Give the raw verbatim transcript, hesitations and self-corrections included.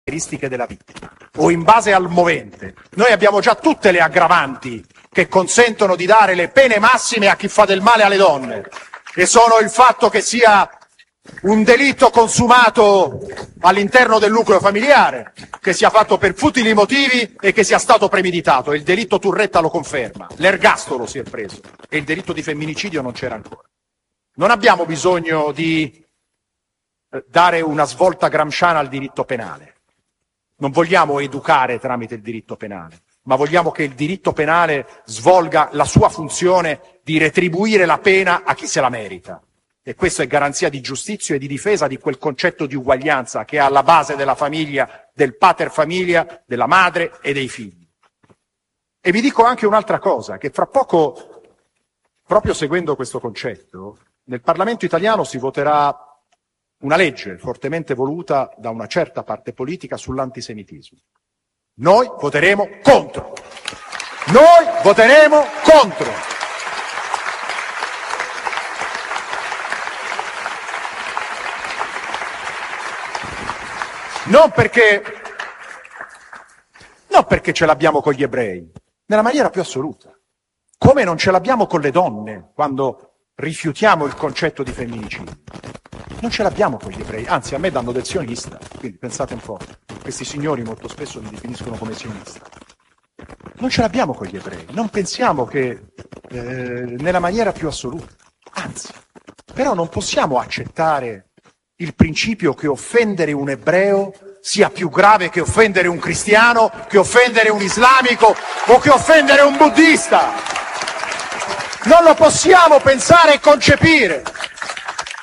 caratteristiche della vittima o in base al movente. Noi abbiamo già tutte le aggravanti che consentono di dare le pene massime a chi fa del male alle donne, e sono il fatto che sia un delitto consumato all'interno del nucleo familiare, che sia fatto per futili motivi e che sia stato premeditato. Il delitto Turretta lo conferma, l'ergastolo si è preso e il delitto di femminicidio non c'era ancora. Non abbiamo bisogno di dare una svolta gramsciana al diritto penale. Non vogliamo educare tramite il diritto penale, ma vogliamo che il diritto penale svolga la sua funzione di retribuire la pena a chi se la merita. E questo è garanzia di giustizia e di difesa di quel concetto di uguaglianza che è alla base della famiglia, del pater famiglia, della madre e dei figli. E vi dico anche un'altra cosa, che fra poco, proprio seguendo questo concetto, nel Parlamento italiano si voterà una legge fortemente voluta da una certa parte politica sull'antisemitismo. Noi voteremo contro. Noi voteremo contro. Non perché, non perché ce l'abbiamo con gli ebrei, nella maniera più assoluta. Come non ce l'abbiamo con le donne quando rifiutiamo il concetto di femminicidio. Non ce l'abbiamo con gli ebrei, anzi a me danno del sionista, quindi pensate un po', questi signori molto spesso mi definiscono come sionista. Non ce l'abbiamo con gli ebrei, non pensiamo che eh, nella maniera più assoluta, anzi, però non possiamo accettare il principio che offendere un ebreo sia più grave che offendere un cristiano, che offendere un islamico o che offendere un buddista. Non lo possiamo pensare e concepire.